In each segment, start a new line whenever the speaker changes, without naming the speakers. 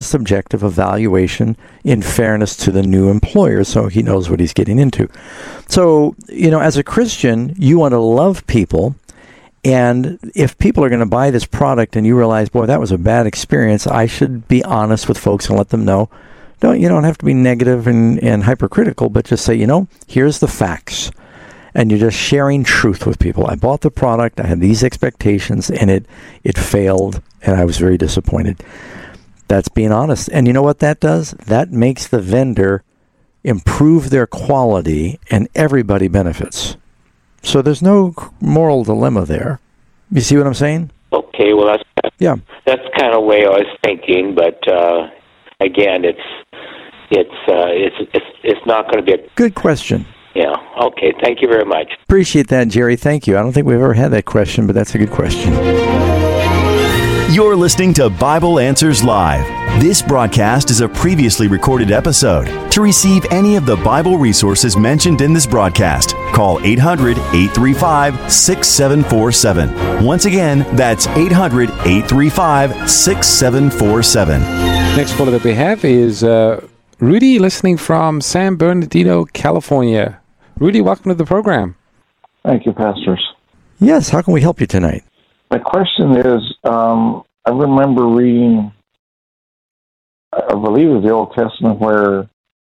honest, objective evaluation in fairness to the new employer, so he knows what he's getting into. So, as a Christian, you want to love people, and if people are going to buy this product and you realize, boy, that was a bad experience, I should be honest with folks and let them know. You don't have to be negative and hypercritical, but just say, here's the facts. And you're just sharing truth with people. I bought the product, I had these expectations, and it failed, and I was very disappointed. That's being honest. And you know what that does? That makes the vendor improve their quality, and everybody benefits. So there's no moral dilemma there. You see what I'm saying?
Okay, well, that's kind of the way I was thinking, but again, it's not going to be a
good question.
Yeah. Okay. Thank you very much.
Appreciate that, Jerry. Thank you. I don't think we've ever had that question, but that's a good question.
You're listening to Bible Answers Live. This broadcast is a previously recorded episode. To receive any of the Bible resources mentioned in this broadcast, call 800-835-6747. Once again, that's 800-835-6747.
Next caller that we have is Rudy, listening from San Bernardino, California. Rudy, welcome to the program.
Thank you, pastors.
Yes, how can we help you tonight?
My question is, I remember reading, I believe it was the Old Testament, where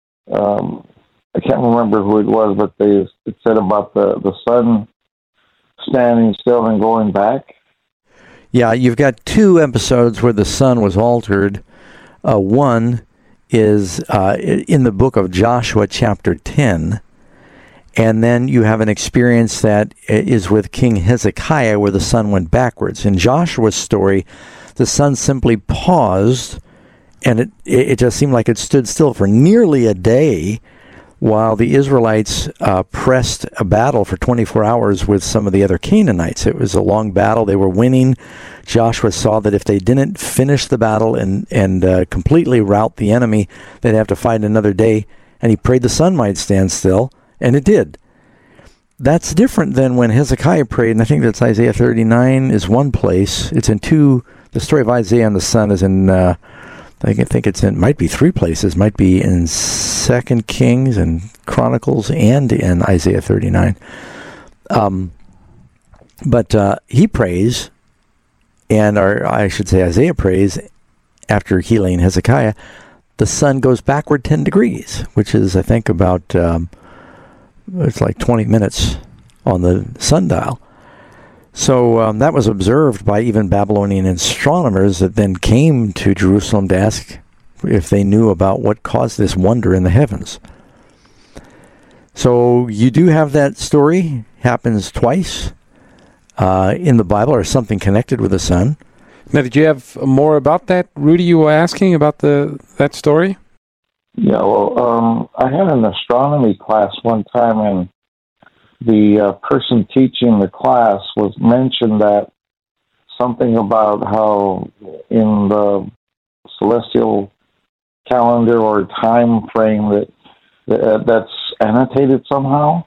I can't remember who it was, but it said about the sun standing still and going back.
Yeah, you've got two episodes where the sun was altered. One is in the book of Joshua, chapter 10. And then you have an experience that is with King Hezekiah where the sun went backwards. In Joshua's story, the sun simply paused, and it just seemed like it stood still for nearly a day while the Israelites pressed a battle for 24 hours with some of the other Canaanites. It was a long battle. They were winning. Joshua saw that if they didn't finish the battle and completely rout the enemy, they'd have to fight another day. And he prayed the sun might stand still, and it did. That's different than when Hezekiah prayed, and I think that's Isaiah 39 is one place. It's in two. The story of Isaiah and the sun is in, I think it's in, might be three places. Might be in 2 Kings and Chronicles and in Isaiah 39. But he prays, I should say Isaiah prays, after healing Hezekiah, the sun goes backward 10 degrees, which is, I think, about, it's like 20 minutes on the sundial. So that was observed by even Babylonian astronomers that then came to Jerusalem to ask if they knew about what caused this wonder in the heavens. So you do have that story, happens twice in the Bible, or something connected with the sun.
Now, did you have more about that, Rudy? You were asking about that story?
Yeah, well, I had an astronomy class one time, and the person teaching the class was mentioned that something about how in the celestial calendar or time frame that's annotated somehow.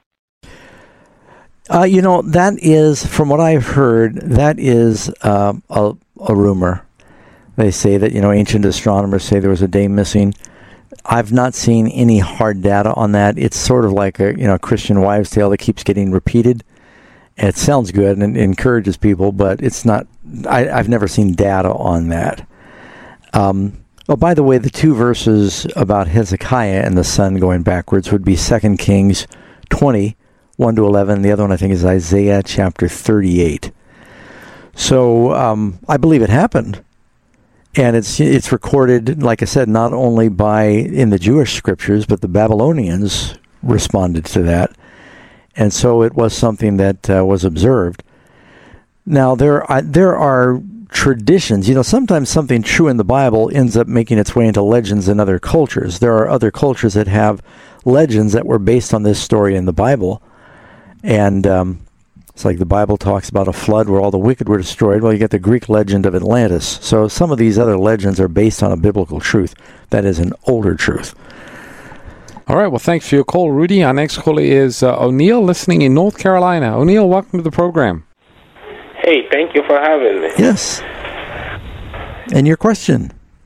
That is, from what I've heard, that is a rumor. They say that, ancient astronomers say there was a day missing. I've not seen any hard data on that. It's sort of like a Christian wives' tale that keeps getting repeated. It sounds good and it encourages people, but it's not. I've never seen data on that. By the way, the two verses about Hezekiah and the sun going backwards would be 2 Kings 20, 1-11. The other one I think is Isaiah chapter 38. So I believe it happened. And it's recorded, like I said, not only in the Jewish scriptures, but the Babylonians responded to that. And so it was something that was observed. Now, there are traditions. Sometimes something true in the Bible ends up making its way into legends in other cultures. There are other cultures that have legends that were based on this story in the Bible. And it's like the Bible talks about a flood where all the wicked were destroyed. Well, you get the Greek legend of Atlantis. So some of these other legends are based on a biblical truth that is an older truth.
All right. Well, thanks for your call, Rudy. Our next caller is O'Neill, listening in North Carolina. O'Neill, welcome to the program.
Hey, thank you for having me.
Yes. And your question?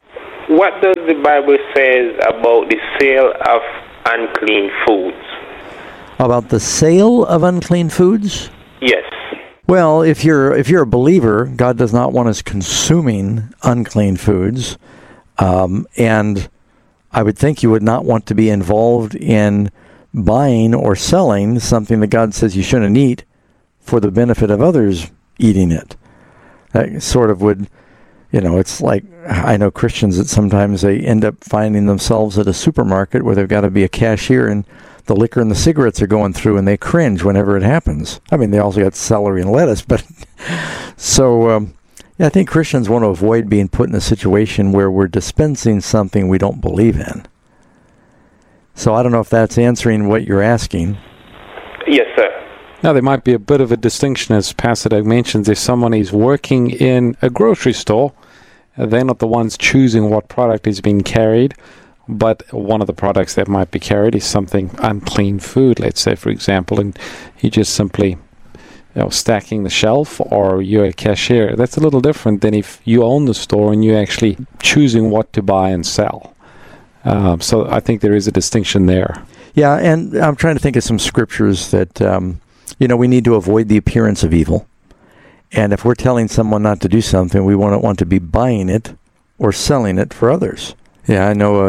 what does the Bible says about the sale of unclean foods?
About the sale of unclean foods?
Yes.
Well, if you're a believer, God does not want us consuming unclean foods, and I would think you would not want to be involved in buying or selling something that God says you shouldn't eat for the benefit of others eating it. That sort of would, it's like, I know Christians that sometimes they end up finding themselves at a supermarket where they've got to be a cashier and the liquor and the cigarettes are going through and they cringe whenever it happens. I mean, they also got celery and lettuce, but so I think Christians want to avoid being put in a situation where we're dispensing something we don't believe in. So I don't know if that's answering what you're asking.
Yes, sir.
Now, there might be a bit of a distinction, as Pastor Doug mentions, if someone is working in a grocery store, they're not the ones choosing what product is being carried, but one of the products that might be carried is something unclean food, let's say, for example, and you just simply stacking the shelf, or you're a cashier. That's a little different than if you own the store and you're actually choosing what to buy and sell. So I think there is a distinction there.
Yeah, and I'm trying to think of some scriptures that, we need to avoid the appearance of evil. And if we're telling someone not to do something, we won't want to be buying it or selling it for others. Yeah, I know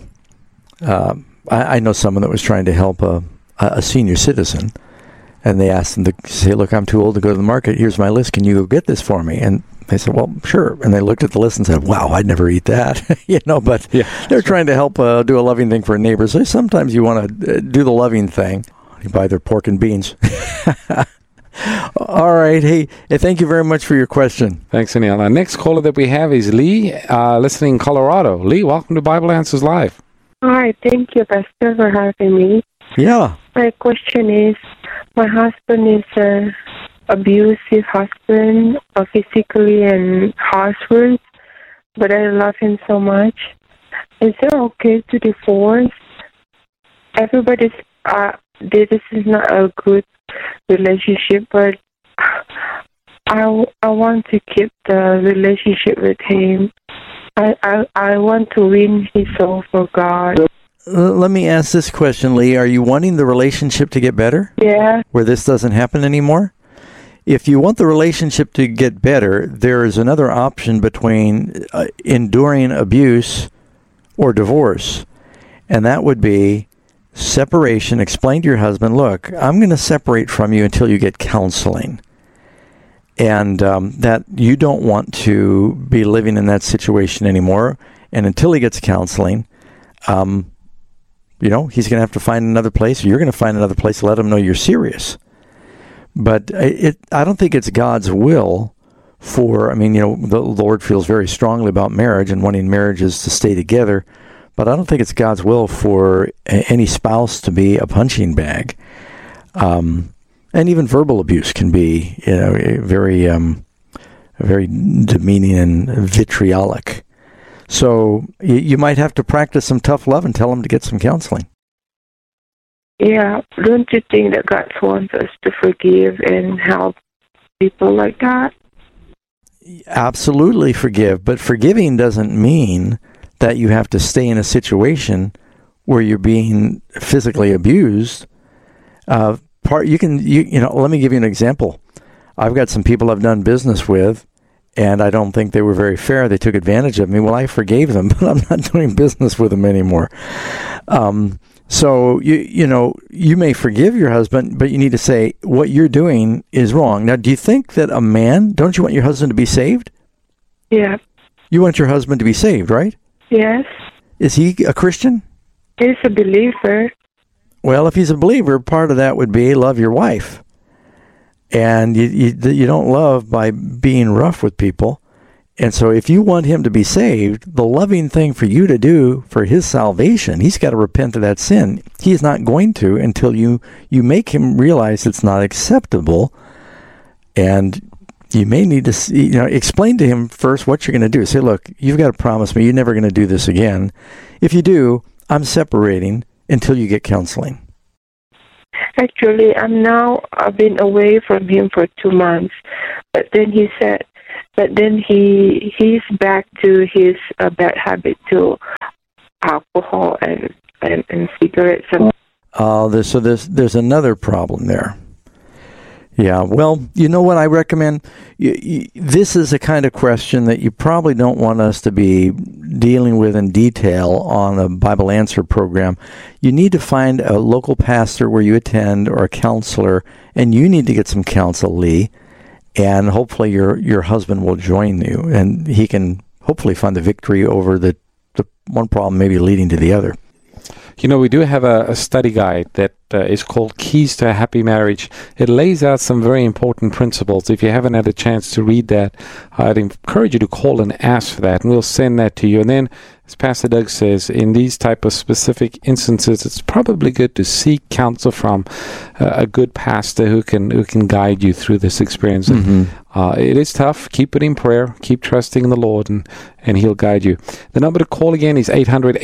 I know someone that was trying to help a senior citizen, and they asked them to say, "Look, I'm too old to go to the market. Here's my list. Can you go get this for me?" And they said, "Well, sure." And they looked at the list and said, "Wow, I'd never eat that." But they're trying to help do a loving thing for a neighbor. So sometimes you want to do the loving thing. You buy their pork and beans. All right. Hey, thank you very much for your question.
Thanks, Anil. Our next caller that we have is Lee, listening in Colorado. Lee, welcome to Bible Answers Live.
Hi, thank you, Pastor, for having me.
Yeah.
My question is, my husband is an abusive husband, physically and harsh words, but I love him so much. Is it okay to divorce? Everybody's, this is not a good relationship, but I want to keep the relationship with him. I want to win his soul for God.
Let me ask this question, Lee. Are you wanting the relationship to get better?
Yeah.
Where this doesn't happen anymore? If you want the relationship to get better, there is another option between enduring abuse or divorce, and that would be separation. Explain to your husband, look, I'm going to separate from you until you get counseling. And that you don't want to be living in that situation anymore. And until he gets counseling, he's going to have to find another place, or you're going to find another place to let him know you're serious. But I don't think it's God's will the Lord feels very strongly about marriage and wanting marriages to stay together. But I don't think it's God's will for any spouse to be a punching bag. And even verbal abuse can be, very demeaning and vitriolic. So you might have to practice some tough love and tell them to get some counseling.
Yeah, don't you think that God wants us to forgive and help people like that?
Absolutely forgive, but forgiving doesn't mean that you have to stay in a situation where you're being physically abused. Let me give you an example. I've got some people I've done business with, and I don't think they were very fair. They took advantage of me. Well, I forgave them, but I'm not doing business with them anymore. So you may forgive your husband, but you need to say what you're doing is wrong. Now, do you think that don't you want your husband to be saved?
Yeah.
You want your husband to be saved, right?
Yes.
Is he a Christian?
He's a believer.
Well, if he's a believer, part of that would be love your wife. And you don't love by being rough with people. And so if you want him to be saved, the loving thing for you to do for his salvation, he's got to repent of that sin. He's not going to until you make him realize it's not acceptable. And you may need to explain to him first what you're going to do. Say, look, you've got to promise me you're never going to do this again. If you do, I'm separating until you get counseling.
Actually, I've been away from him for 2 months. But then he said, but then he's back to his bad habit to alcohol and cigarettes.
There's another problem there. Yeah, well, you know what I recommend? This is a kind of question that you probably don't want us to be dealing with in detail on a Bible Answer program. You need to find a local pastor where you attend or a counselor, and you need to get some counsel, Lee, and hopefully your husband will join you, and he can hopefully find the victory over the one problem maybe leading to the other.
You know, we do have a study guide that is called Keys to a Happy Marriage. It lays out some very important principles. If you haven't had a chance to read that, I'd encourage you to call and ask for that, and we'll send that to you. And then, as Pastor Doug says, in these type of specific instances, it's probably good to seek counsel from a good pastor who can guide you through this experience. It is tough. Keep it in prayer. Keep trusting in the Lord, and He'll guide you. The number to call again is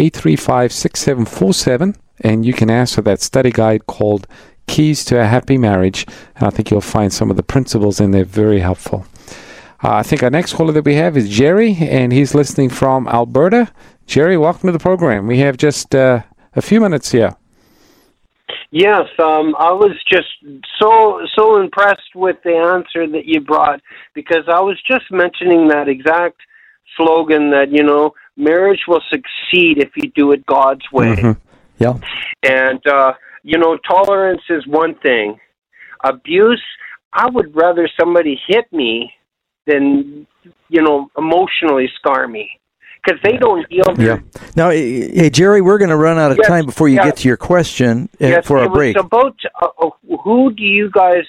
800-835-6747, and you can ask for that study guide called Keys to a Happy Marriage, and I think you'll find some of the principles in there very helpful. I think our next caller that we have is Jerry, and he's listening from Alberta. Jerry, welcome to the program. We have just a few minutes here.
Yes, I was just so impressed with the answer that you brought, because I was just mentioning that exact slogan that, marriage will succeed if you do it God's way.
Mm-hmm. Yeah.
And, tolerance is one thing. Abuse, I would rather somebody hit me than, emotionally scar me, because they don't deal with
it. Now, hey, Jerry, we're going to run out of time before you get to your question for a break.
About who do you guys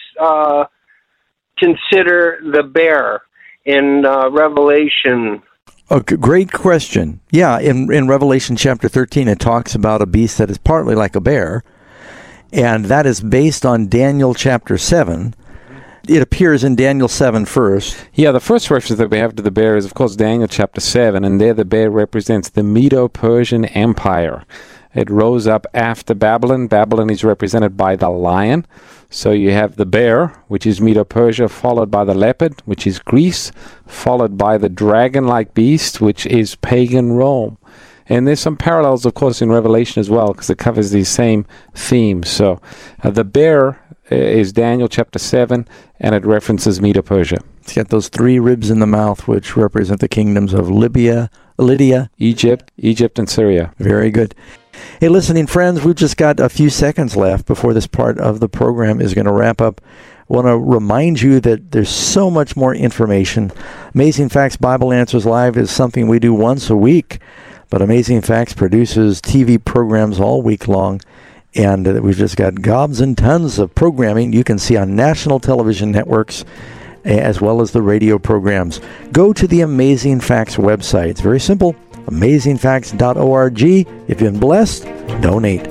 consider the bear in Revelation?
Oh, great question. Yeah, in Revelation chapter 13, it talks about a beast that is partly like a bear, and that is based on Daniel chapter 7. It appears in Daniel 7 first.
Yeah, the first reference that we have to the bear is, of course, Daniel chapter 7, and there the bear represents the Medo-Persian Empire. It rose up after Babylon. Babylon is represented by the lion. So you have the bear, which is Medo-Persia, followed by the leopard, which is Greece, followed by the dragon-like beast, which is pagan Rome. And there's some parallels, of course, in Revelation as well, because it covers these same themes. So the bear is Daniel chapter 7, and it references Medo-Persia.
It's got those three ribs in the mouth, which represent the kingdoms of Lydia,
Egypt, and Syria.
Very good. Hey, listening friends, we've just got a few seconds left before this part of the program is going to wrap up. I want to remind you that there's so much more information. Amazing Facts Bible Answers Live is something we do once a week, but Amazing Facts produces TV programs all week long, and we've just got gobs and tons of programming you can see on national television networks as well as the radio programs. Go to the Amazing Facts website. It's very simple, amazingfacts.org. If you've been blessed, donate.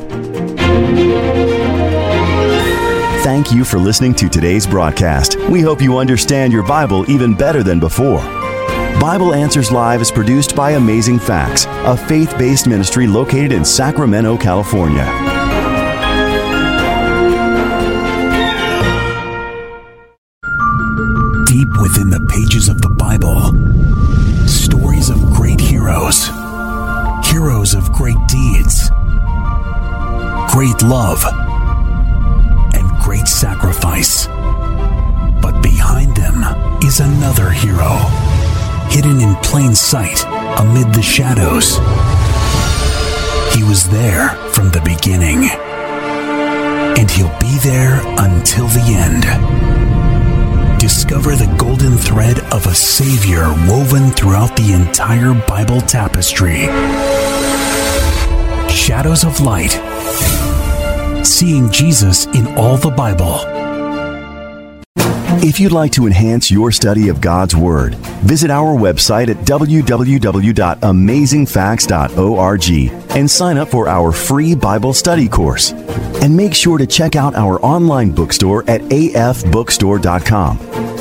Thank you for listening to today's broadcast. We hope you understand your Bible even better than before. Bible Answers Live is produced by Amazing Facts, a faith-based ministry located in Sacramento, California.
Deep within the pages of the Bible, stories of great heroes, heroes of great deeds, great love, and great sacrifice. But behind them is another hero, hidden in plain sight amid the shadows. He was there from the beginning, and he'll be there until the end. Discover the golden thread of a Savior woven throughout the entire Bible tapestry. Shadows of Light. Seeing Jesus in all the Bible.
If you'd like to enhance your study of God's Word, visit our website at www.amazingfacts.org and sign up for our free Bible study course. And make sure to check out our online bookstore at afbookstore.com.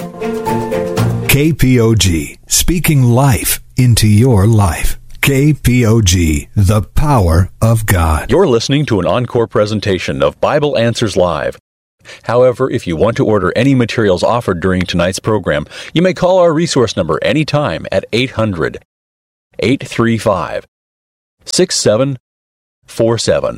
KPOG, speaking life into your life. KPOG, the power of God.
You're listening to an encore presentation of Bible Answers Live. However, if you want to order any materials offered during tonight's program, you may call our resource number anytime at 800-835-6747.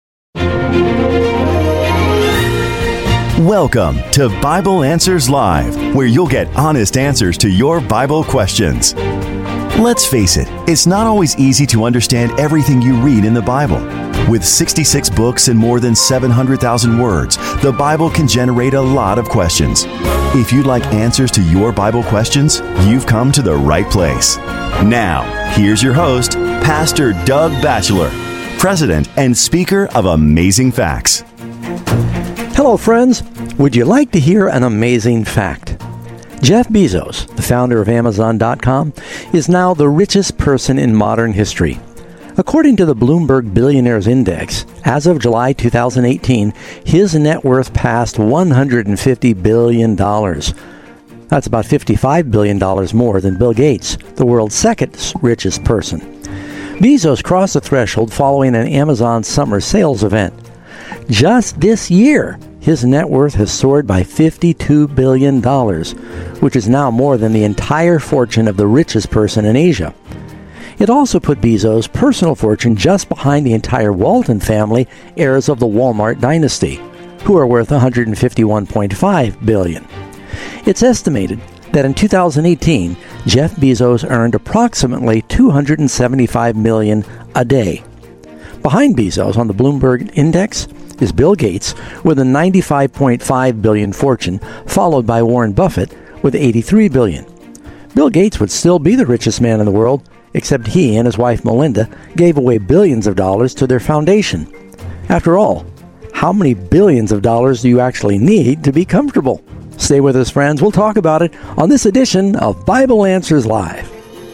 Welcome to Bible Answers Live, where you'll get honest answers to your Bible questions. Let's face it, it's not always easy to understand everything you read in the Bible. With 66 books and more than 700,000 words, the Bible can generate a lot of questions. If you'd like answers to your Bible questions, you've come to the right place. Now, here's your host, Pastor Doug Batchelor, President and Speaker of Amazing Facts.
Hello, friends. Would you like to hear an amazing fact? Jeff Bezos, the founder of Amazon.com, is now the richest person in modern history. According to the Bloomberg Billionaires Index, as of July 2018, his net worth passed $150 billion. That's about $55 billion more than Bill Gates, the world's second richest person. Bezos crossed the threshold following an Amazon summer sales event. Just this year, his net worth has soared by $52 billion, which is now more than the entire fortune of the richest person in Asia. It also put Bezos' personal fortune just behind the entire Walton family, heirs of the Walmart dynasty, who are worth $151.5 billion. It's estimated that in 2018, Jeff Bezos earned approximately $275 million a day. Behind Bezos on the Bloomberg Index is Bill Gates with a $95.5 billion fortune, followed by Warren Buffett with $83 billion. Bill Gates would still be the richest man in the world, except he and his wife Melinda gave away billions of dollars to their foundation. After all, how many billions of dollars do you actually need to be comfortable? Stay with us, friends. We'll talk about it on this edition of Bible Answers Live.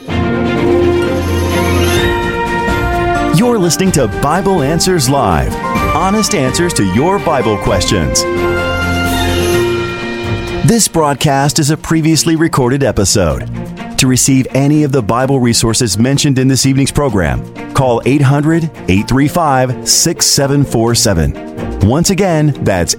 You're listening to Bible Answers Live. Honest answers to your Bible questions. This broadcast is a previously recorded episode. To receive any of the Bible resources mentioned in this evening's program, call 800-835-6747. Once again, that's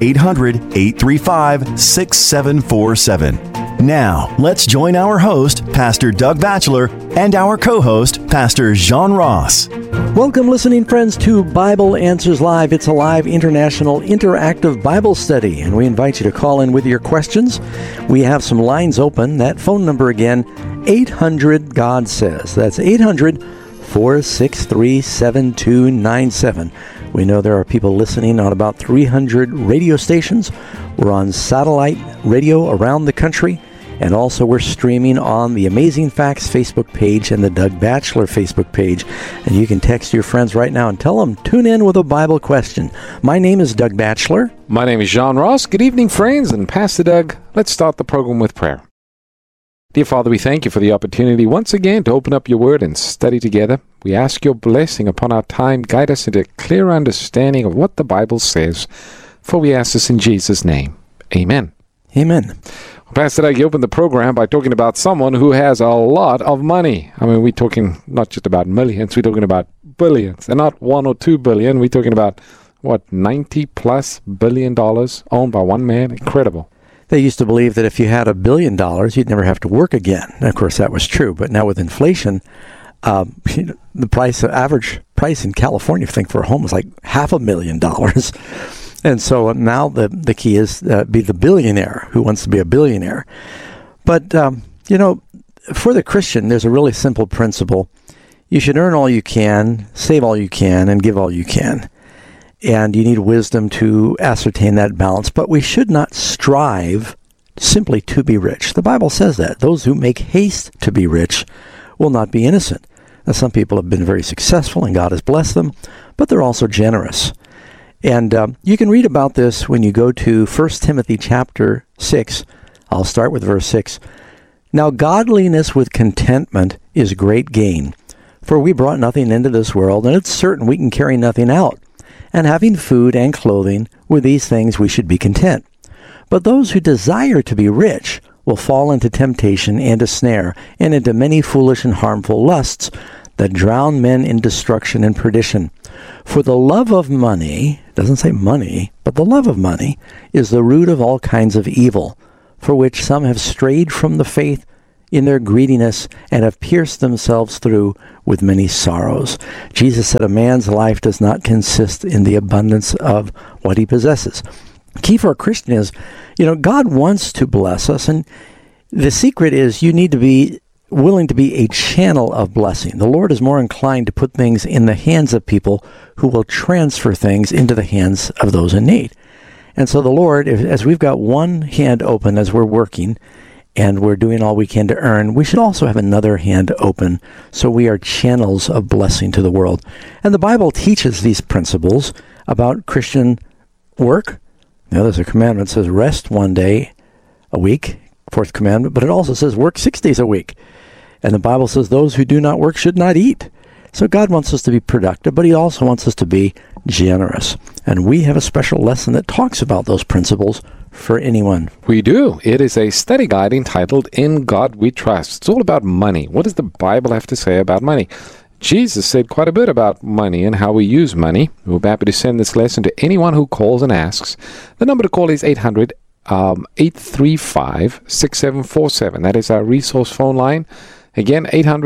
800-835-6747. Now, let's join our host, Pastor Doug Batchelor, and our co-host, Pastor John Ross.
Welcome, listening friends, to Bible Answers Live. It's a live international interactive Bible study, and we invite you to call in with your questions. We have some lines open. That phone number again, 800-GOD-SAYS. That's 800-463-7297. We know there are people listening on about 300 radio stations. We're on satellite radio around the country. And also we're streaming on the Amazing Facts Facebook page and the Doug Batchelor Facebook page. And you can text your friends right now and tell them, tune in with a Bible question. My name is Doug Batchelor.
My name is John Ross. Good evening, friends. And Pastor Doug, let's start the program with prayer. Dear Father, we thank you for the opportunity once again to open up your word and study together. We ask your blessing upon our time. Guide us into a clear understanding of what the Bible says. For we ask this in Jesus' name. Amen.
Amen.
Pastor Doug, you opened the program by talking about someone who has a lot of money. I mean, we're talking not just about millions, we're talking about billions. And not 1 or 2 billion. We're talking about, $90+ billion owned by one man? Incredible.
They used to believe that if you had $1 billion, you'd never have to work again. And of course, that was true. But now with inflation, the average price in California, I think, for a home is like $500,000. And so now the key is be the billionaire who wants to be a billionaire. But, for the Christian, there's a really simple principle. You should earn all you can, save all you can, and give all you can. And you need wisdom to ascertain that balance. But we should not strive simply to be rich. The Bible says that. Those who make haste to be rich will not be innocent. Now, some people have been very successful, and God has blessed them, but they're also generous. And you can read about this when you go to 1 Timothy chapter 6. I'll start with verse 6. Now godliness with contentment is great gain, for we brought nothing into this world, and it's certain we can carry nothing out. And having food and clothing, with these things we should be content. But those who desire to be rich will fall into temptation and a snare, and into many foolish and harmful lusts that drown men in destruction and perdition. For the love of money, it doesn't say money, but the love of money is the root of all kinds of evil, for which some have strayed from the faith in their greediness and have pierced themselves through with many sorrows. Jesus said a man's life does not consist in the abundance of what he possesses. Key for a Christian is, God wants to bless us, and the secret is you need to be willing to be a channel of blessing. The Lord is more inclined to put things in the hands of people who will transfer things into the hands of those in need. And so the Lord, as we've got one hand open as we're working and we're doing all we can to earn, we should also have another hand open so we are channels of blessing to the world. And the Bible teaches these principles about Christian work. There's a commandment that says rest one day a week, fourth commandment, but it also says work 6 days a week. And the Bible says those who do not work should not eat. So God wants us to be productive, but he also wants us to be generous. And we have a special lesson that talks about those principles for anyone.
We do. It is a study guide entitled In God We Trust. It's all about money. What does the Bible have to say about money? Jesus said quite a bit about money and how we use money. We're happy to send this lesson to anyone who calls and asks. The number to call is 800-835-6747. That is our resource phone line. Again,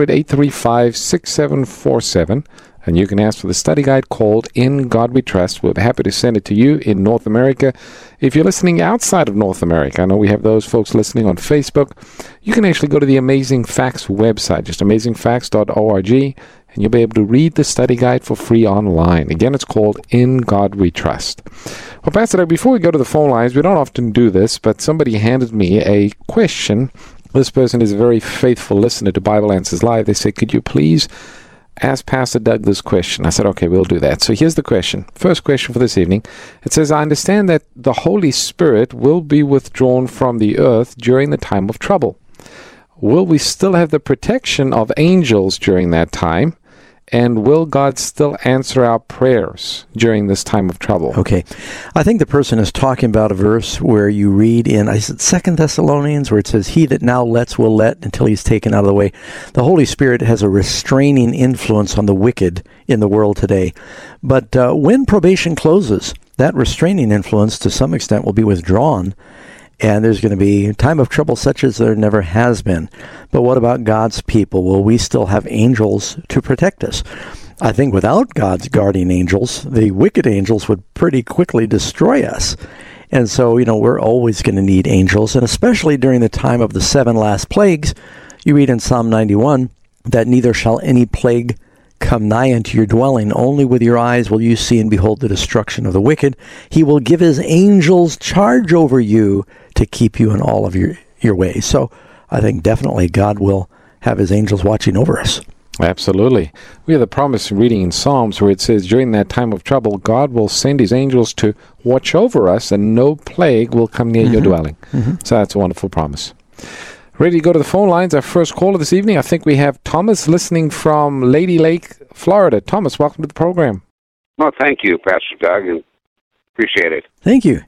800-835-6747. And you can ask for the study guide called In God We Trust. We're happy to send it to you in North America. If you're listening outside of North America, I know we have those folks listening on Facebook, you can actually go to the Amazing Facts website, just amazingfacts.org, and you'll be able to read the study guide for free online. Again, it's called In God We Trust. Well, Pastor Doug, before we go to the phone lines, we don't often do this, but somebody handed me a question. This person is a very faithful listener to Bible Answers Live. They said, could you please ask Pastor Doug this question? I said, okay, we'll do that. So here's the question. First question for this evening. It says, I understand that the Holy Spirit will be withdrawn from the earth during the time of trouble. Will we still have the protection of angels during that time? And will God still answer our prayers during this time of trouble?
Okay. I think the person is talking about a verse where you read in, 2 Thessalonians, where it says, he that now lets will let until he's taken out of the way. The Holy Spirit has a restraining influence on the wicked in the world today. But when probation closes, that restraining influence to some extent will be withdrawn. And there's going to be a time of trouble such as there never has been. But what about God's people? Will we still have angels to protect us? I think without God's guardian angels, the wicked angels would pretty quickly destroy us. And so, we're always going to need angels. And especially during the time of the 7 last plagues, you read in Psalm 91 that neither shall any plague come nigh unto your dwelling. Only with your eyes will you see and behold the destruction of the wicked. He will give his angels charge over you to keep you in all of your ways. So I think definitely God will have his angels watching over us.
Absolutely. We have the promise reading in Psalms where it says, during that time of trouble, God will send his angels to watch over us and no plague will come near your dwelling. So that's a wonderful promise. Ready to go to the phone lines. Our first caller this evening, I think we have Thomas listening from Lady Lake, Florida. Thomas, welcome to the program.
Well, thank you, Pastor Doug, and appreciate it.
Thank you.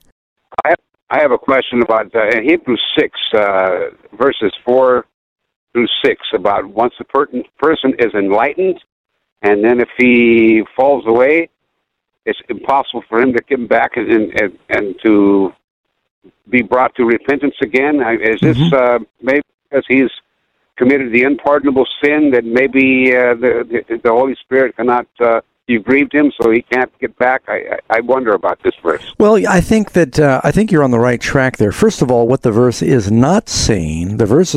I have a question about Hebrews 6, verses 4 through 6, about once the person is enlightened, and then if he falls away, it's impossible for him to come back and to be brought to repentance again. Is this maybe because he's committed the unpardonable sin that maybe the Holy Spirit cannot... you grieved him, so he can't get back? I wonder about this verse.
Well, I think that you're on the right track there. First of all, what the verse is not saying,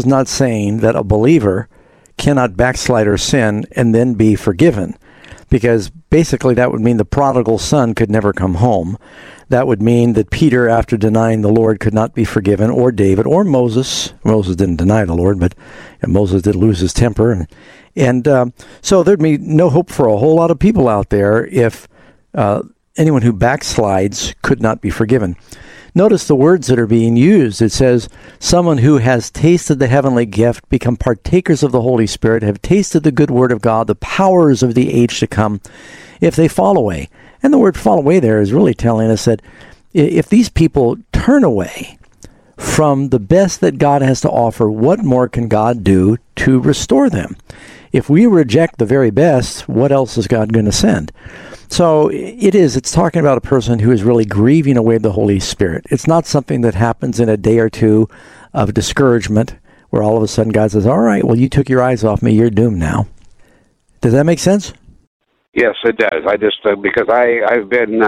that a believer cannot backslide or sin and then be forgiven, because basically that would mean the prodigal son could never come home. That would mean that Peter, after denying the Lord, could not be forgiven, or David, or Moses. Moses didn't deny the Lord, but Moses did lose his temper. And so there'd be no hope for a whole lot of people out there if anyone who backslides could not be forgiven. Notice the words that are being used. It says, someone who has tasted the heavenly gift, become partakers of the Holy Spirit, have tasted the good word of God, the powers of the age to come, if they fall away. And the word fall away there is really telling us that if these people turn away from the best that God has to offer, what more can God do to restore them? if we reject the very best, what else is God going to send? So it's talking about a person who is really grieving away the Holy Spirit. It's not something that happens in a day or two of discouragement where all of a sudden God says, all right, well, you took your eyes off me, you're doomed now. Does that make sense?
Yes, it does. I just, because I've been,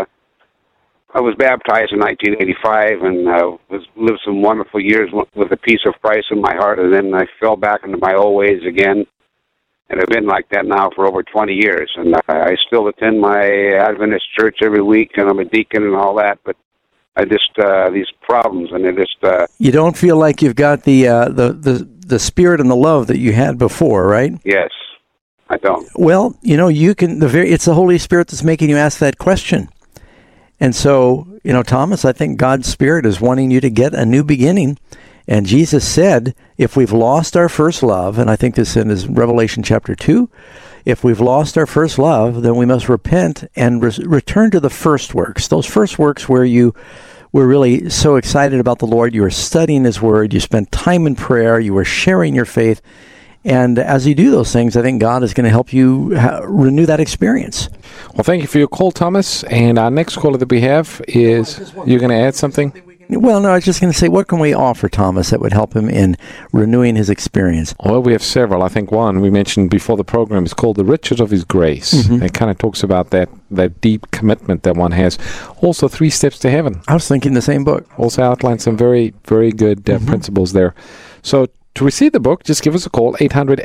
I was baptized in 1985 and lived some wonderful years with a peace of Christ in my heart, and then I fell back into my old ways again. And I've been like that now for over 20 years. And I still attend my Adventist church every week, and I'm a deacon and all that. But I just, these problems, and they just...
You don't feel like you've got the spirit and the love that you had before, right?
Yes, I don't.
Well, you can... It's the Holy Spirit that's making you ask that question. And so, Thomas, I think God's Spirit is wanting you to get a new beginning. And Jesus said, if we've lost our first love, and I think this is Revelation chapter 2, if we've lost our first love, then we must repent and return to the first works. Those first works where you were really so excited about the Lord, you were studying His Word, you spent time in prayer, you were sharing your faith. And as you do those things, I think God is going to help you renew that experience.
Well, thank you for your call, Thomas. And our next caller that we have is, you're going to add something?
Well, no, I was just going to say, what can we offer Thomas that would help him in renewing his experience?
Well, we have several. I think one we mentioned before the program is called The Riches of His Grace. Mm-hmm. It kind of talks about that deep commitment that one has. Also, 3 Steps to Heaven.
I was thinking the same book.
Also outlines some very, very good principles there. So to receive the book, just give us a call,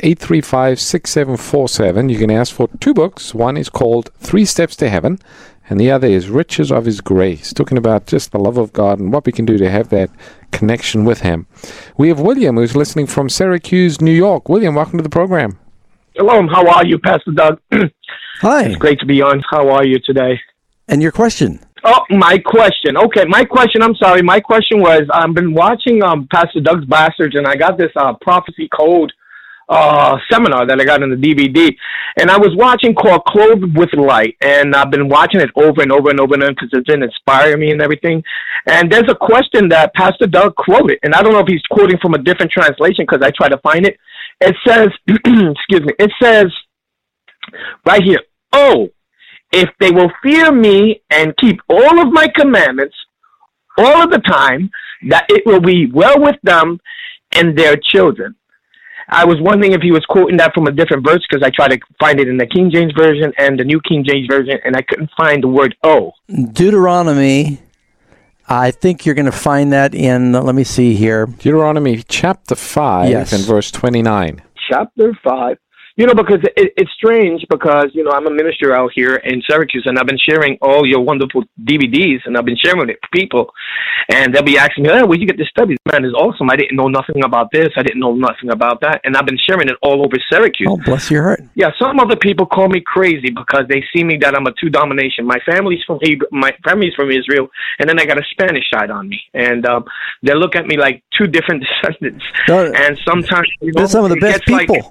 800-835-6747. You can ask for 2 books. One is called 3 Steps to Heaven, and the other is Riches of His Grace, talking about just the love of God and what we can do to have that connection with Him. We have William, who's listening from Syracuse, New York. William, welcome to the program.
Hello, how are you, Pastor Doug?
Hi.
It's great to be on. How are you today?
And your question?
Oh, my question. Okay, my question was, I've been watching Pastor Doug's Bastards, and I got this Prophecy Code seminar that I got in the DVD, and I was watching called Clothed with Light, and I've been watching it over and over and over again because it's been inspiring me and everything. And there's a question that Pastor Doug quoted, and I don't know if he's quoting from a different translation because I tried to find it. It says, excuse me, it says right here, oh, if they will fear me and keep all of my commandments all of the time, that it will be well with them and their children. I was wondering if he was quoting that from a different verse because I tried to find it in the King James Version and the New King James Version, and I couldn't find the word "oh."
Deuteronomy, I think you're going to find that in, let me see here.
Deuteronomy chapter 5 and verse 29.
Chapter 5. Because it's strange because, I'm a minister out here in Syracuse, and I've been sharing all your wonderful DVDs, and I've been sharing it with people, and they'll be asking me, where'd you get this study? Man, it's awesome. I didn't know nothing about this. I didn't know nothing about that, and I've been sharing it all over Syracuse.
Oh, bless your heart.
Yeah, some other people call me crazy because they see me that I'm a two-domination. My family's from Israel, and then I got a Spanish side on me, and they look at me like 2 different descendants, and sometimes,
they're some of the best people.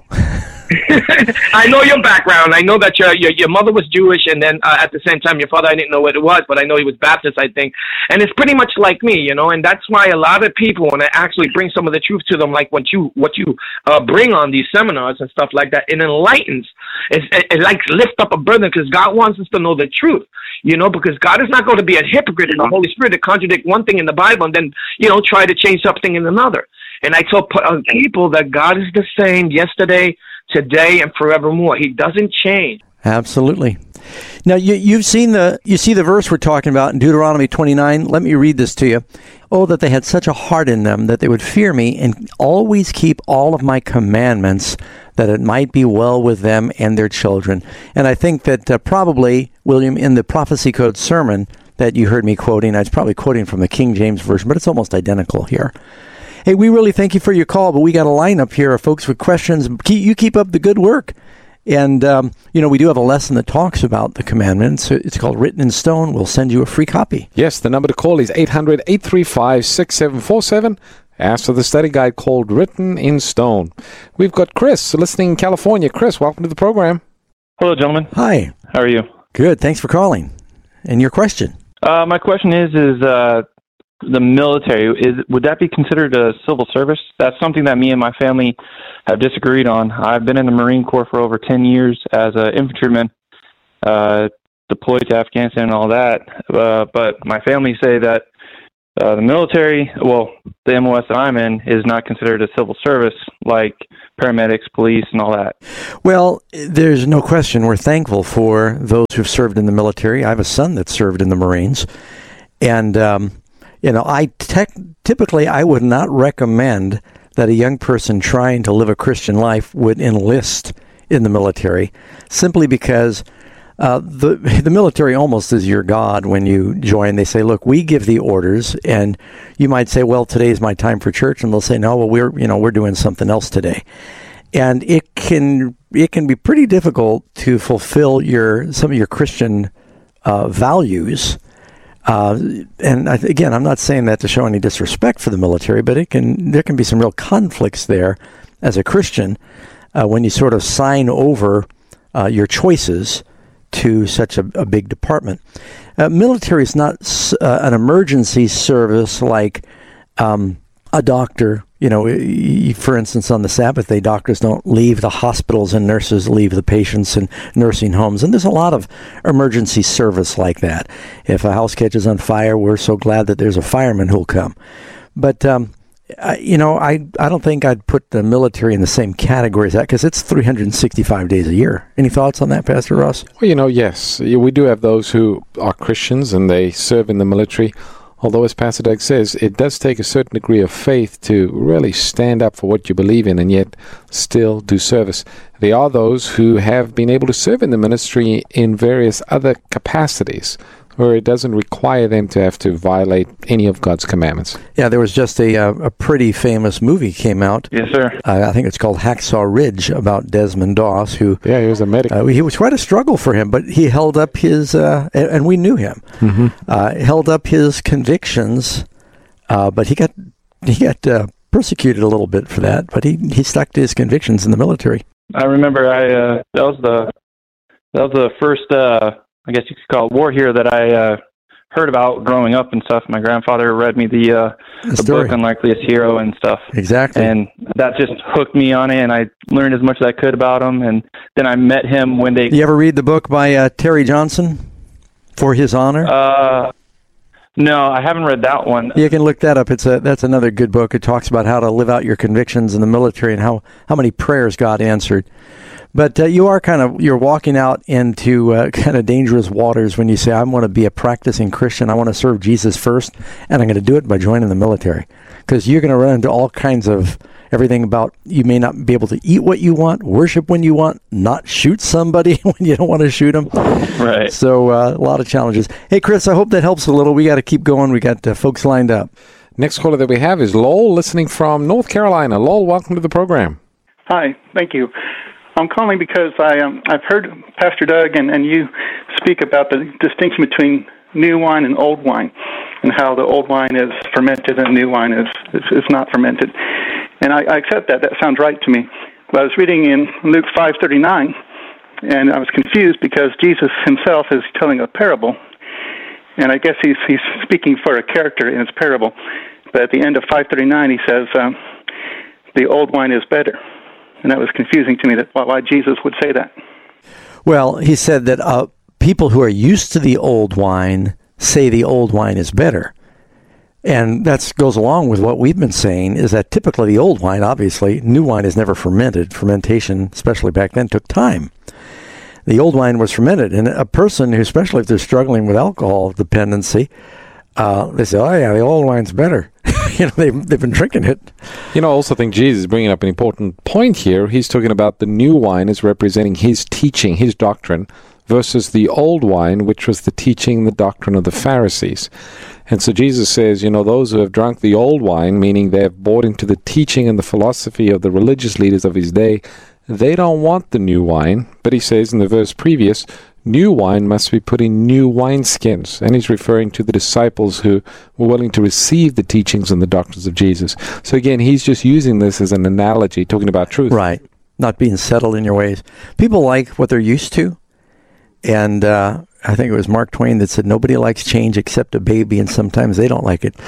I know your background. I know that your mother was Jewish, and then at the same time, your father, I didn't know what it was, but I know he was Baptist, I think. And it's pretty much like me, and that's why a lot of people, when I actually bring some of the truth to them, like what you bring on these seminars and stuff like that, it enlightens. It like lift up a burden because God wants us to know the truth, because God is not going to be a hypocrite in the Holy Spirit to contradict one thing in the Bible and then, try to change something in another. And I tell people that God is the same yesterday, today, and forevermore. He doesn't change.
Absolutely. Now, you see the verse we're talking about in Deuteronomy 29. Let me read this to you. Oh, that they had such a heart in them that they would fear me and always keep all of my commandments, that it might be well with them and their children. And I think that probably, William, in the Prophecy Code sermon that you heard me quoting, I was probably quoting from the King James Version, but it's almost identical here. Hey, we really thank you for your call, but we got a lineup here of folks with questions. You keep up the good work. And, we do have a lesson that talks about the commandments. It's called Written in Stone. We'll send you a free copy.
Yes, the number to call is 800-835-6747. Ask for the study guide called Written in Stone. We've got Chris listening in California. Chris, welcome to the program.
Hello, gentlemen.
Hi.
How are you?
Good. Thanks for calling. And your question?
My question is the military, would that be considered a civil service? That's something that me and my family have disagreed on. I've been in the Marine Corps for over 10 years as an infantryman, deployed to Afghanistan and all that. But my family say that the military, the MOS that I'm in, is not considered a civil service like paramedics, police, and all that.
Well, there's no question. We're thankful for those who've served in the military. I have a son that served in the Marines. And, typically I would not recommend that a young person trying to live a Christian life would enlist in the military, simply because the military almost is your God when you join. They say, look, we give the orders, and you might say, well, today's my time for church, and they'll say, no, well, we're doing something else today. And it can be pretty difficult to fulfill some of your Christian values. And again, I'm not saying that to show any disrespect for the military, but there can be some real conflicts there as a Christian when you sort of sign over your choices to such a big department. Military is not an emergency service like a doctor. For instance, on the Sabbath day, doctors don't leave the hospitals and nurses leave the patients in nursing homes. And there's a lot of emergency service like that. If a house catches on fire, we're so glad that there's a fireman who'll come. But, I don't think I'd put the military in the same category as that, because it's 365 days a year. Any thoughts on that, Pastor Ross?
Well, yes. We do have those who are Christians and they serve in the military. Although, as Pastor Doug says, it does take a certain degree of faith to really stand up for what you believe in and yet still do service. There are those who have been able to serve in the ministry in various other capacities, where it doesn't require them to have to violate any of God's commandments.
Yeah, there was just a pretty famous movie came out.
Yes, sir.
I think it's called Hacksaw Ridge, about Desmond Doss, who...
Yeah, he was a medic.
He was quite a struggle for him, but he held up his... and we knew him. Mm-hmm. Held up his convictions, but he got persecuted a little bit for that, but he stuck to his convictions in the military.
I remember that was the first... I guess you could call it war hero that I heard about growing up and stuff. My grandfather read me the book Unlikeliest Hero and stuff.
Exactly.
And that just hooked me on it, and I learned as much as I could about him. And then I met him when they...
You ever read the book by Terry Johnson, For His Honor?
No, I haven't read that one.
You can look that up. That's another good book. It talks about how to live out your convictions in the military and how many prayers God answered. But you're walking out into kind of dangerous waters when you say, I want to be a practicing Christian. I want to serve Jesus first, and I'm going to do it by joining the military. Because you're going to run into all kinds of everything about you may not be able to eat what you want, worship when you want, not shoot somebody when you don't want to shoot them.
Right.
So a lot of challenges. Hey, Chris, I hope that helps a little. We got to keep going. We got folks lined up.
Next caller that we have is Lowell, listening from North Carolina. Lowell, welcome to the program.
Hi, thank you. I'm calling because I've heard Pastor Doug and you speak about the distinction between new wine and old wine, and how the old wine is fermented and new wine is not fermented. And I accept that. That sounds right to me. But I was reading in Luke 5:39, and I was confused because Jesus himself is telling a parable, and I guess he's speaking for a character in his parable. But at the end of 5:39, he says, "The old wine is better." And that was confusing to me, that why Jesus would say that.
Well, he said that people who are used to the old wine say the old wine is better. And that goes along with what we've been saying, is that typically the old wine, obviously, new wine is never fermented. Fermentation, especially back then, took time. The old wine was fermented. And a person who, especially if they're struggling with alcohol dependency, they say, oh yeah, the old wine's better. They've been drinking it.
I also think Jesus is bringing up an important point here. He's talking about the new wine as representing his teaching, his doctrine, versus the old wine, which was the teaching, the doctrine of the Pharisees. And so Jesus says, those who have drunk the old wine, meaning they have bought into the teaching and the philosophy of the religious leaders of his day, they don't want the new wine. But he says in the verse previous, new wine must be put in new wineskins. And he's referring to the disciples who were willing to receive the teachings and the doctrines of Jesus. So again, he's just using this as an analogy, talking about truth.
Right. Not being settled in your ways. People like what they're used to. And I think it was Mark Twain that said, nobody likes change except a baby, and sometimes they don't like it.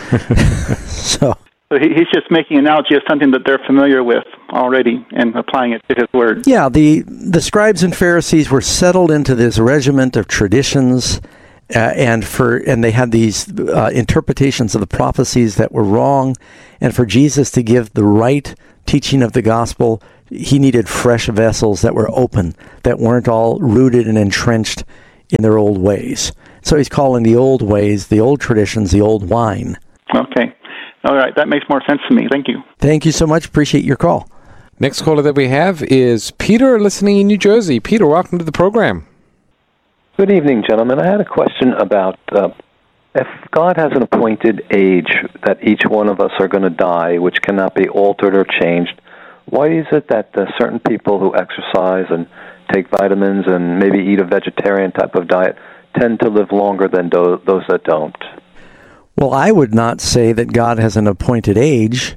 So
he's just making an analogy of something that they're familiar with already and applying it to his word.
Yeah, the scribes and Pharisees were settled into this regiment of traditions, and they had these interpretations of the prophecies that were wrong. And for Jesus to give the right teaching of the gospel, he needed fresh vessels that were open, that weren't all rooted and entrenched in their old ways. So he's calling the old ways, the old traditions, the old wine.
Okay. All right. That makes more sense to me. Thank you.
Thank you so much. Appreciate your call.
Next caller that we have is Peter, listening in New Jersey. Peter, welcome to the program.
Good evening, gentlemen. I had a question about if God has an appointed age that each one of us are going to die, which cannot be altered or changed, why is it that certain people who exercise and take vitamins and maybe eat a vegetarian type of diet tend to live longer than those that don't?
Well, I would not say that God has an appointed age.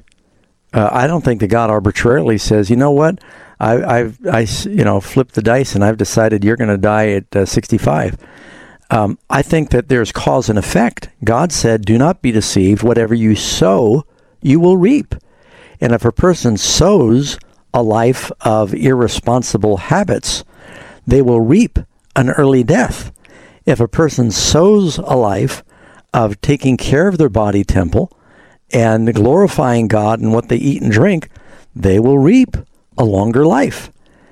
I don't think that God arbitrarily says, you know what, I flipped the dice and I've decided you're going to die at 65. I think that there's cause and effect. God said, do not be deceived. Whatever you sow, you will reap. And if a person sows a life of irresponsible habits, they will reap an early death. If a person sows a life of taking care of their body temple and glorifying God in what they eat and drink, they will reap a longer life.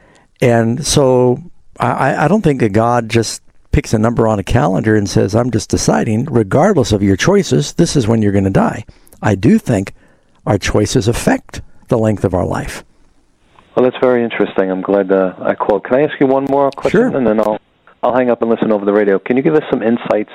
And so I don't think that God just picks a number on a calendar and says, I'm just deciding, regardless of your choices, this is when you're going to die. I do think our choices affect the length of our life.
Well, that's very interesting. I'm glad I called. Can I ask you one more question?
Sure.
And then I'll hang up and listen over the radio. Can you give us some insights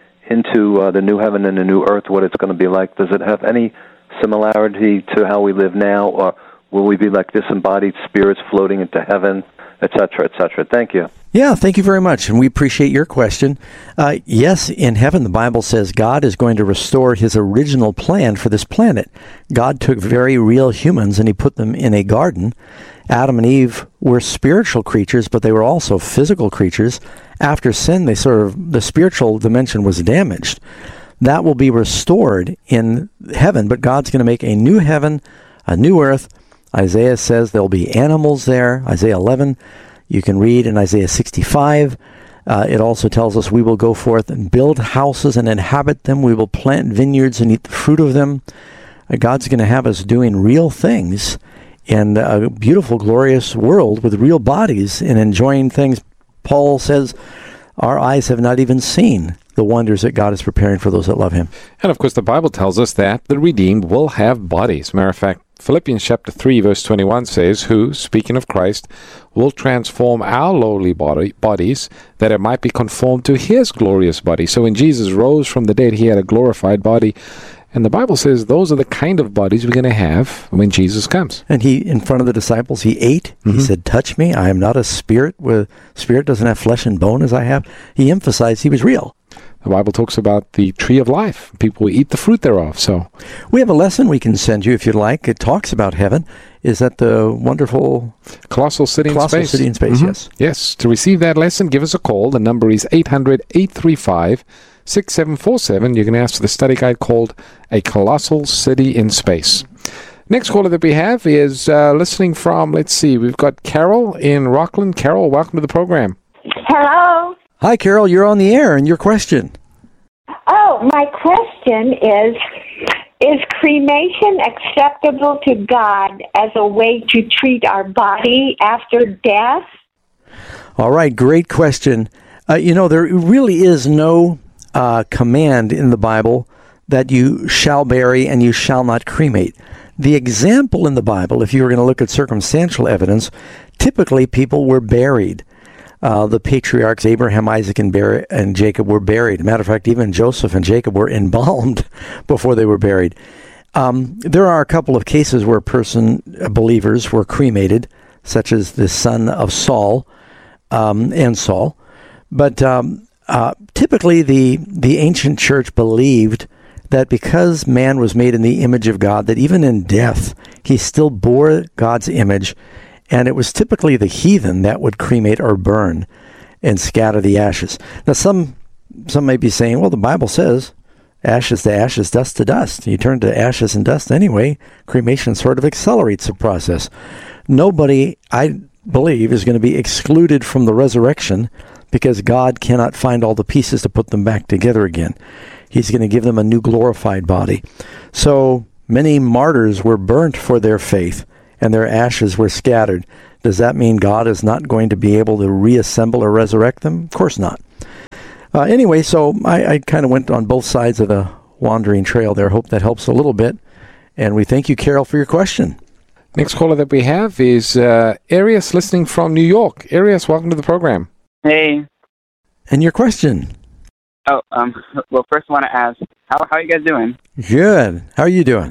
into the new heaven and the new earth, what it's going to be like? Does it have any similarity to how we live now, or will we be like disembodied spirits floating into heaven, et cetera, et cetera? Thank you.
Yeah, thank you very much, and we appreciate your question. Yes, in heaven, the Bible says God is going to restore his original plan for this planet. God took very real humans and he put them in a garden. Adam and Eve were spiritual creatures, but they were also physical creatures. After sin, the spiritual dimension was damaged. That will be restored in heaven, but God's going to make a new heaven, a new earth. Isaiah says there'll be animals there. Isaiah 11. You can read in Isaiah 65. It also tells us we will go forth and build houses and inhabit them. We will plant vineyards and eat the fruit of them. God's going to have us doing real things in a beautiful, glorious world with real bodies and enjoying things. Paul says our eyes have not even seen the wonders that God is preparing for those that love him.
And of course, the Bible tells us that the redeemed will have bodies. Matter of fact, Philippians chapter 3, verse 21 says, who, speaking of Christ, will transform our lowly bodies, that it might be conformed to his glorious body. So when Jesus rose from the dead, he had a glorified body. And the Bible says those are the kind of bodies we're going to have when Jesus comes.
And he, in front of the disciples, he ate. Mm-hmm. He said, touch me. I am not a spirit. Spirit doesn't have flesh and bone as I have. He emphasized he was real.
The Bible talks about the tree of life. People will eat the fruit thereof. So
we have a lesson we can send you if you'd like. It talks about heaven. Is that the wonderful
Colossal City in Space?
Colossal City in Space,
mm-hmm.
Yes.
Yes. To receive that lesson, give us a call. The number is 800-835-6747. You can ask for the study guide called A Colossal City in Space. Next caller that we have is listening from, we've got Carol in Rockland. Carol, welcome to the program.
Hello.
Hi, Carol. You're on the air, and your question.
Oh, my question is cremation acceptable to God as a way to treat our body after death?
All right, great question. There really is no command in the Bible that you shall bury and you shall not cremate. The example in the Bible, if you were going to look at circumstantial evidence, typically people were buried. The patriarchs Abraham, Isaac, and Jacob were buried. Matter of fact, even Joseph and Jacob were embalmed before they were buried. There are a couple of cases where believers were cremated, such as the son of Saul and Saul. But typically, the ancient church believed that because man was made in the image of God, that even in death, he still bore God's image. And it was typically the heathen that would cremate or burn. and scatter the ashes. Now, some may be saying, well, the Bible says ashes to ashes, dust to dust. You turn to ashes and dust anyway. Cremation sort of accelerates the process. Nobody, I believe, is going to be excluded from the resurrection because God cannot find all the pieces to put them back together again. He's going to give them a new glorified body. So many martyrs were burnt for their faith, and their ashes were scattered. Does that mean God is not going to be able to reassemble or resurrect them? Of course not. Anyway, so I kind of went on both sides of the wandering trail there. Hope that helps a little bit. And we thank you, Carol, for your question.
Next caller that we have is Arias, listening from New York. Arias, welcome to the program.
Hey.
And your question?
Oh, well, first I want to ask, how are you guys doing?
Good. How are you doing?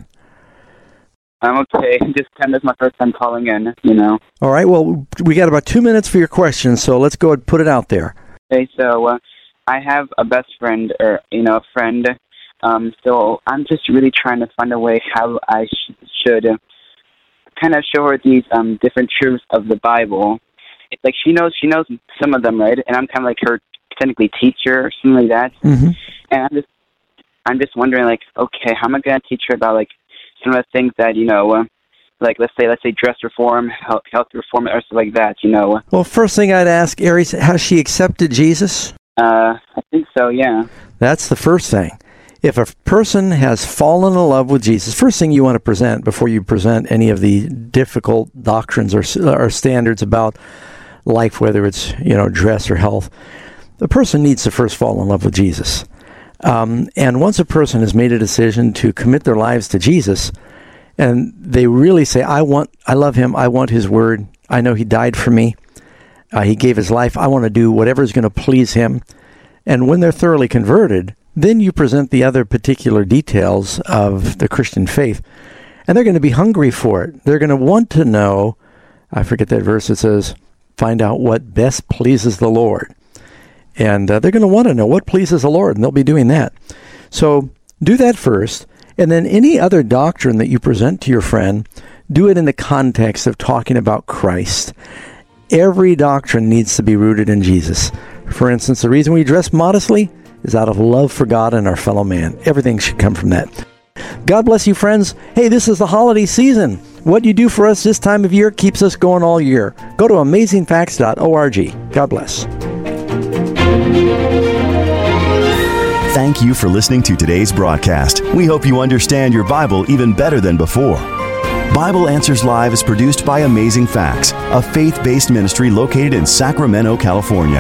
I'm okay. Just kind of my first time calling in, you know.
All right. Well, we got about 2 minutes for your question, so let's go and put it out there.
Okay, so I have a best friend, or, a friend. So I'm just really trying to find a way how I should kind of show her these different truths of the Bible. It's like she knows some of them, right? And I'm kind of like her technically teacher or something like that.
Mm-hmm.
And I'm just wondering, like, okay, how am I going to teach her about like some of the things that like let's say dress reform, health reform, or stuff like that,
Well, first thing I'd ask, Aries, has she accepted Jesus?
I think so, yeah.
That's the first thing. If a person has fallen in love with Jesus, first thing you want to present before you present any of the difficult doctrines or standards about life, whether it's dress or health, the person needs to first fall in love with Jesus. And once a person has made a decision to commit their lives to Jesus, and they really say, I love him, I want his word, I know he died for me, he gave his life, I want to do whatever is going to please him. And when they're thoroughly converted, then you present the other particular details of the Christian faith. And they're going to be hungry for it. They're going to want to know, I forget that verse, it says, find out what best pleases the Lord. And they're going to want to know what pleases the Lord, and they'll be doing that. So do that first, and then any other doctrine that you present to your friend, do it in the context of talking about Christ. Every doctrine needs to be rooted in Jesus. For instance, the reason we dress modestly is out of love for God and our fellow man. Everything should come from that. God bless you, friends. Hey, this is the holiday season. What you do for us this time of year keeps us going all year. Go to amazingfacts.org. God bless.
Thank you for listening to today's broadcast. We hope you understand your Bible even better than before. Bible Answers Live is produced by Amazing Facts, a faith-based ministry located in Sacramento, California.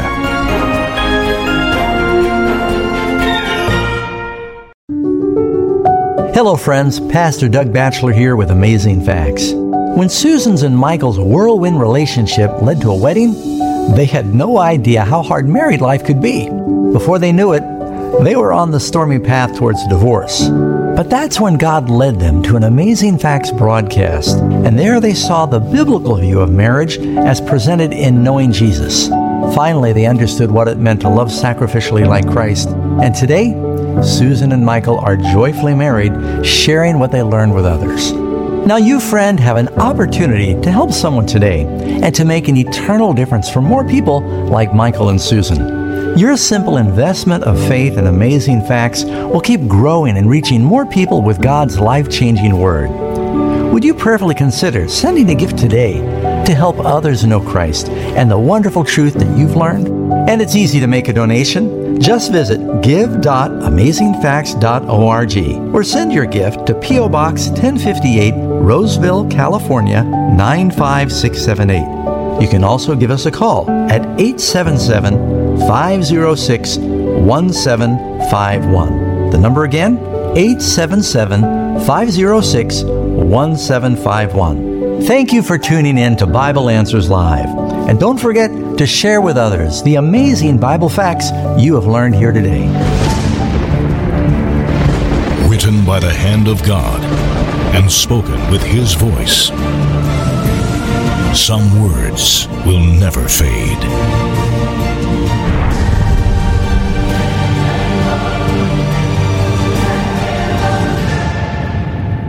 Hello, friends. Pastor Doug Batchelor here with Amazing Facts. When Susan's and Michael's whirlwind relationship led to a wedding, they had no idea how hard married life could be. Before they knew it, they were on the stormy path towards divorce. But that's when God led them to an Amazing Facts broadcast, and there they saw the biblical view of marriage as presented in Knowing Jesus. Finally, they understood what it meant to love sacrificially like Christ, and today, Susan and Michael are joyfully married, sharing what they learned with others. Now you, friend, have an opportunity to help someone today and to make an eternal difference for more people like Michael and Susan. Your simple investment of faith in Amazing Facts will keep growing and reaching more people with God's life-changing Word. Would you prayerfully consider sending a gift today to help others know Christ and the wonderful truth that you've learned? And it's easy to make a donation. Just visit give.amazingfacts.org or send your gift to P.O. Box 1058, Roseville, California, 95678. You can also give us a call at 877-506-1751. The number again, 877-506-1751. Thank you for tuning in to Bible Answers Live. And don't forget to share with others the amazing Bible facts you have learned here today.
Written by the hand of God and spoken with His voice. Some words will never fade.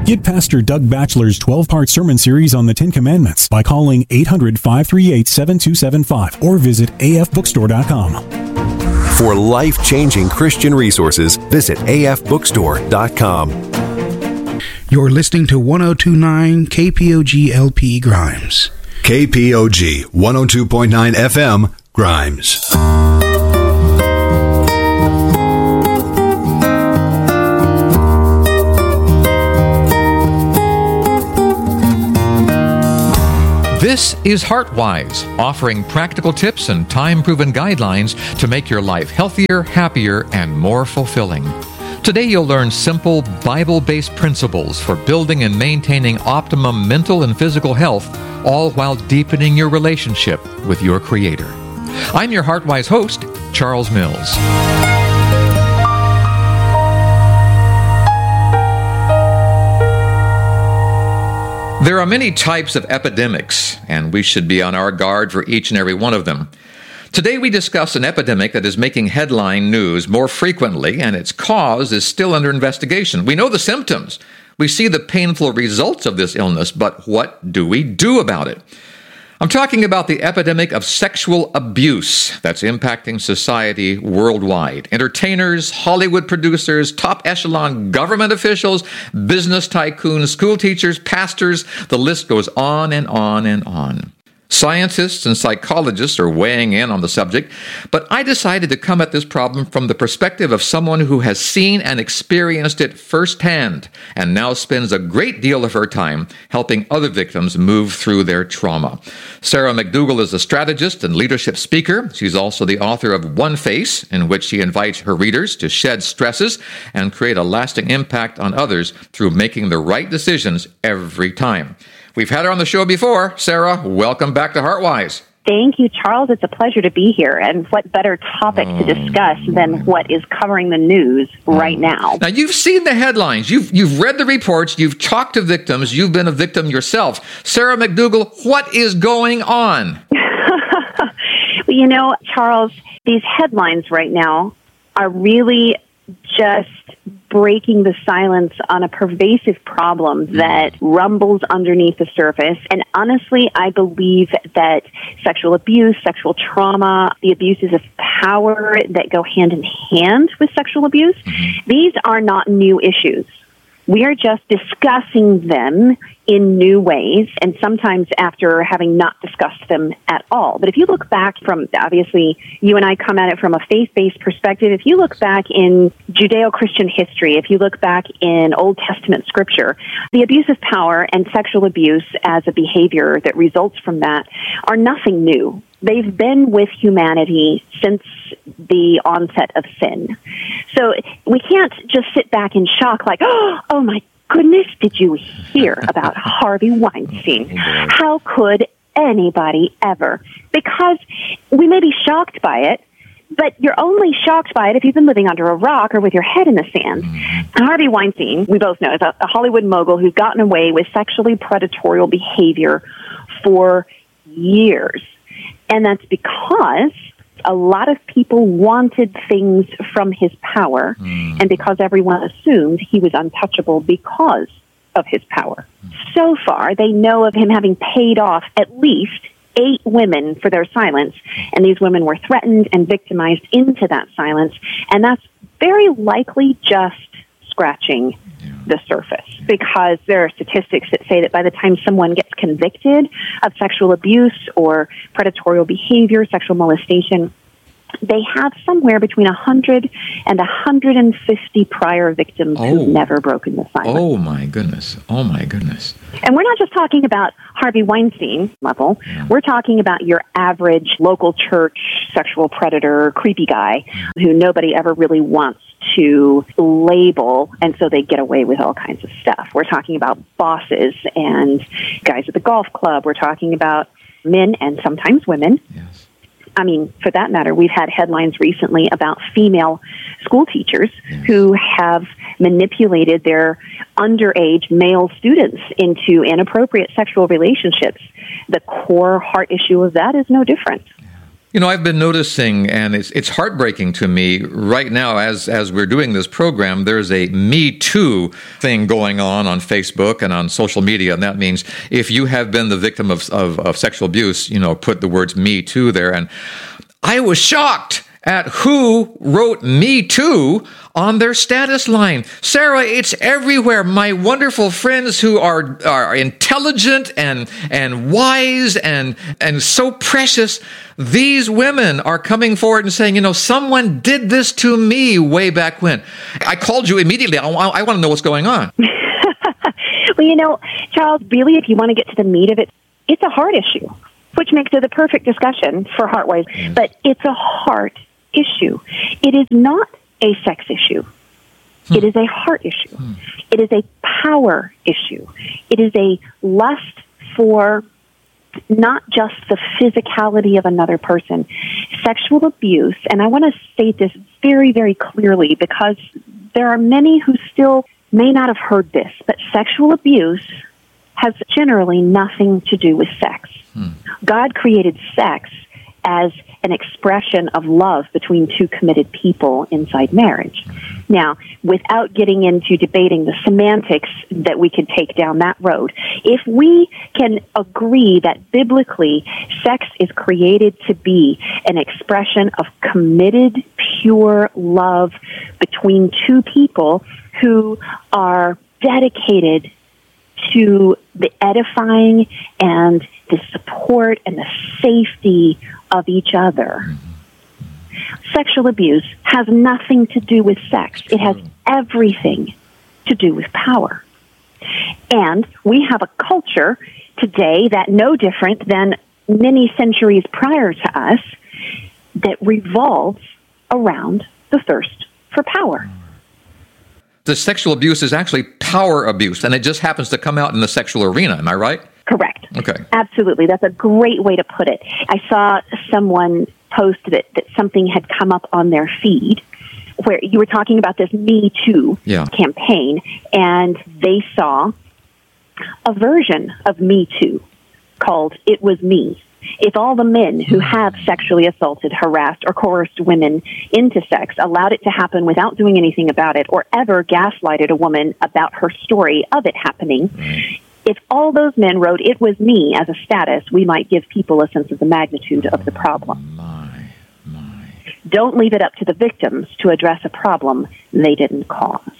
Get Pastor Doug Batchelor's 12-part sermon series on the Ten Commandments by calling 800-538-7275 or visit afbookstore.com.
For life-changing Christian resources, visit afbookstore.com.
You're listening to 102.9 KPOG LP Grimes.
KPOG 102.9 FM Grimes.
This is HeartWise, offering practical tips and time-proven guidelines to make your life healthier, happier, and more fulfilling. Today you'll learn simple, Bible-based principles for building and maintaining optimum mental and physical health, all while deepening your relationship with your Creator. I'm your HeartWise host, Charles Mills. There are many types of epidemics, and we should be on our guard for each and every one of them. Today we discuss an epidemic that is making headline news more frequently, and its cause is still under investigation. We know the symptoms. We see the painful results of this illness, but what do we do about it? I'm talking about the epidemic of sexual abuse that's impacting society worldwide. Entertainers, Hollywood producers, top echelon government officials, business tycoons, school teachers, pastors, the list goes on and on and on. Scientists and psychologists are weighing in on the subject, but I decided to come at this problem from the perspective of someone who has seen and experienced it firsthand and now spends a great deal of her time helping other victims move through their trauma. Sarah McDougall is a strategist and leadership speaker. She's also the author of One Face, in which she invites her readers to shed stresses and create a lasting impact on others through making the right decisions every time. We've had her on the show before. Sarah, welcome back to HeartWise.
Thank you, Charles. It's a pleasure to be here. And what better topic to discuss than what is covering the news right now?
Now, you've seen the headlines. You've read the reports. You've talked to victims. You've been a victim yourself. Sarah McDougall, what is going on?
Well, you know, Charles, these headlines right now are really just breaking the silence on a pervasive problem that rumbles underneath the surface. And honestly, I believe that sexual abuse, sexual trauma, the abuses of power that go hand in hand with sexual abuse, these are not new issues. We are just discussing them in new ways, and sometimes after having not discussed them at all. But if you look back from, obviously, you and I come at it from a faith-based perspective. If you look back in Judeo-Christian history, if you look back in Old Testament scripture, the abuse of power and sexual abuse as a behavior that results from that are nothing new. They've been with humanity since the onset of sin. So we can't just sit back in shock like, oh my goodness, did you hear about Harvey Weinstein? How could anybody ever? Because we may be shocked by it, but you're only shocked by it if you've been living under a rock or with your head in the sand. And Harvey Weinstein, we both know, is a Hollywood mogul who's gotten away with sexually predatory behavior for years. And that's because a lot of people wanted things from his power, and because everyone assumed he was untouchable because of his power. So far, they know of him having paid off at least 8 women for their silence, and these women were threatened and victimized into that silence, and that's very likely just scratching the surface, because there are statistics that say that by the time someone gets convicted of sexual abuse or predatory behavior, sexual molestation, they have somewhere between 100 and 150 prior victims who've never broken the silence.
Oh, my goodness. Oh, my goodness.
And we're not just talking about Harvey Weinstein level. We're talking about your average local church sexual predator, creepy guy who nobody ever really wants to label, and so they get away with all kinds of stuff. We're talking about bosses and guys at the golf club. We're talking about men and sometimes women.
Yes.
I mean, for that matter, we've had headlines recently about female school teachers who have manipulated their underage male students into inappropriate sexual relationships. The core heart issue of that is no different.
You know, I've been noticing, and it's heartbreaking to me right now as we're doing this program, there's a Me Too thing going on Facebook and on social media. And that means if you have been the victim of sexual abuse, you know, put the words Me Too there. And I was shocked at who wrote Me Too on their status line. Sarah, it's everywhere. My wonderful friends who are intelligent and wise and so precious, these women are coming forward and saying, you know, someone did this to me way back when. I called you immediately. I want to know what's going on.
Well, you know, Charles, really, if you want to get to the meat of it, it's a heart issue, which makes it the perfect discussion for HeartWise. But it's a heart issue. It is not a sex issue. It is a heart issue. It is a power issue. It is a lust for not just the physicality of another person. Sexual abuse, and I want to state this very, very clearly because there are many who still may not have heard this, but sexual abuse has generally nothing to do with sex. God created sex as an expression of love between two committed people inside marriage. Now, without getting into debating the semantics that we could take down that road, if we can agree that biblically sex is created to be an expression of committed, pure love between two people who are dedicated to the edifying and the support and the safety of each other. Sexual abuse has nothing to do with sex. It has everything to do with power. And we have a culture today that no different than many centuries prior to us that revolves around the thirst for power.
The sexual abuse is actually power abuse, and it just happens to come out in the sexual arena. Am I right?
Correct.
Okay.
Absolutely. That's a great way to put it. I saw someone post that something had come up on their feed where you were talking about this Me Too campaign, and they saw a version of Me Too called It Was Me. If all the men who have sexually assaulted, harassed, or coerced women into sex allowed it to happen without doing anything about it, or ever gaslighted a woman about her story of it happening, if all those men wrote "It was me" as a status, we might give people a sense of the magnitude of the problem. Don't leave it up to the victims to address a problem they didn't cause.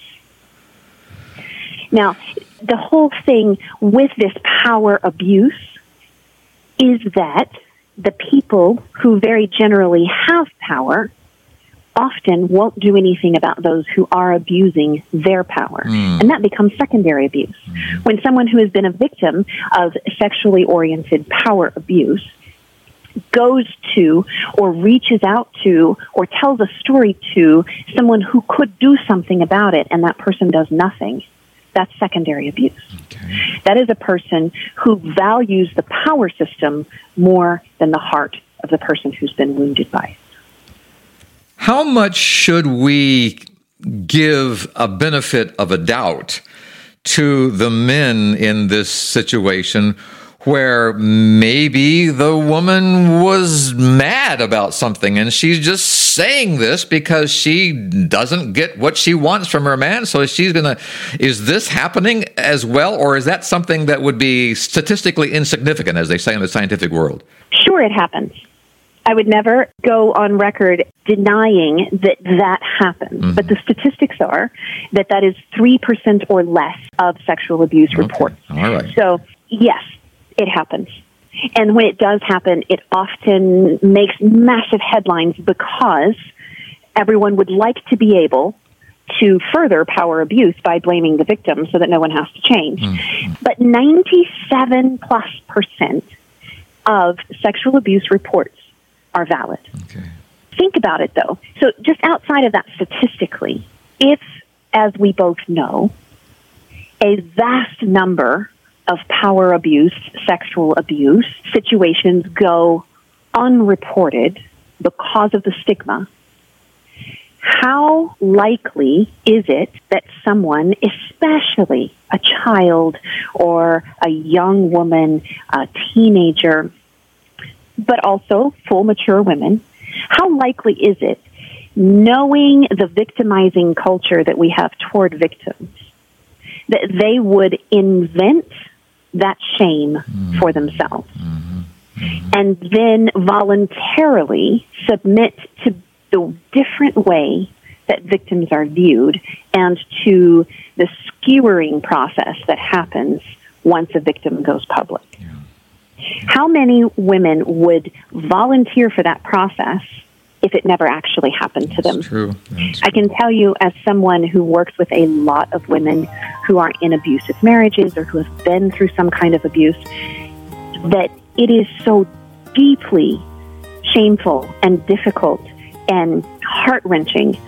Now, the whole thing with this power abuse is that the people who very generally have power often won't do anything about those who are abusing their power. And that becomes secondary abuse. When someone who has been a victim of sexually oriented power abuse goes to or reaches out to or tells a story to someone who could do something about it and that person does nothing, that's secondary abuse. That is a person who values the power system more than the heart of the person who's been wounded by it.
How much should we give a benefit of a doubt to the men in this situation where maybe the woman was mad about something and she's just saying this because she doesn't get what she wants from her man? So she's going to, is this happening as well? Or is that something that would be statistically insignificant, as they say in the scientific world?
Sure, it happens. I would never go on record denying that happens. But the statistics are that is 3% or less of sexual abuse reports.
All right.
So, yes, it happens. And when it does happen, it often makes massive headlines because everyone would like to be able to further power abuse by blaming the victim so that no one has to change. But 97+% of sexual abuse reports are valid. Think about it, though. So just outside of that statistically, if, as we both know, a vast number of power abuse, sexual abuse situations go unreported because of the stigma, how likely is it that someone, especially a child or a young woman, a teenager, but also full mature women, how likely is it, knowing the victimizing culture that we have toward victims, that they would invent that shame for themselves and then voluntarily submit to the different way that victims are viewed and to the skewering process that happens once a victim goes public? How many women would volunteer for that process if it never actually happened to them?
That's true.
I can tell you, as someone who works with a lot of women who are in abusive marriages or who have been through some kind of abuse, that it is so deeply shameful and difficult and heart-wrenching